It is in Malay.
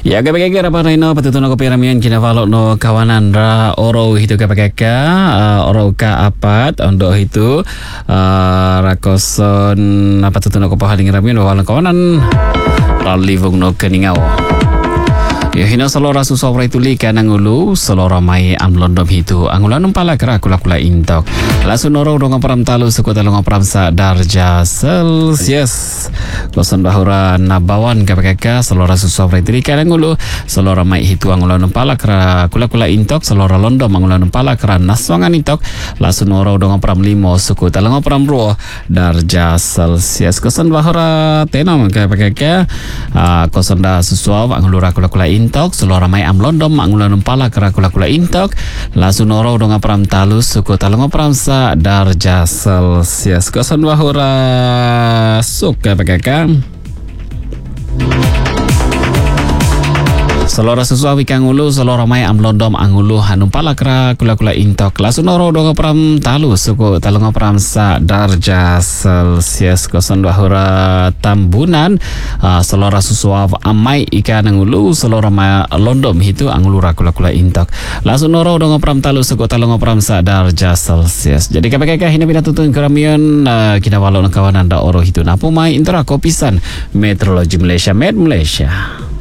Ya kapag apa no patutunan ko piramian kinavalo no kawanan ra oro hito kapag oro ka apat ondo hito rakoson patutunan ko pahaling ramian walang kawanan ra livong no keningao. Ya hina salora susawra itu lika nangulu salora mai amlondom hitu angulan pala kera kula intok lasu noro dong pram talu suku talong pram sa darja celsius kosan bahura nabawan kapaka salora susawra itu lika nangulu salora mai hitu angulan pala kera kula intok salora londom angulan pala kera naswangan intok lasu noro dong pram limo suku talong pram ro darja celsius kosan bahura tenam kapaka kosan da suswaw angulura kula intok selora mai amlondom angulan pala kera kula intok lasu noro dong pram talus suku talong pram sa darja celsius kosan bahura suka pakakam Selora sesuai kangulu selora mai amlondom angulu hanum pala kera kula intok lasu noro dong pram talu suku talong pram sa darja celsius kosan bahura tambunan selora sesuai amai ikan angulu selora mai londom hitu angulu kula intok lasu noro dong pram talu suku talong pram sa darja celsius. Jadi kapag hina pinatutun keramian kita walau kawanan da oro hitu napu mai intera kopisan meteorologi Malaysia Malaysia.